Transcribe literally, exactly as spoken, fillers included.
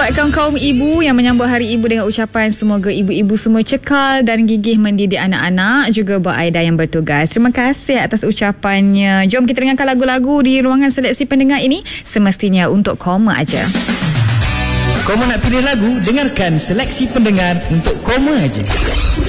Buat kaum-kaum ibu yang menyambut Hari Ibu dengan ucapan semoga ibu-ibu semua cekal dan gigih mendidik anak-anak, juga buat Aida yang bertugas. Terima kasih atas ucapannya. Jom kita dengarkan lagu-lagu di ruangan seleksi pendengar ini, semestinya untuk koma aja. Koma nak pilih lagu, dengarkan seleksi pendengar untuk koma aja.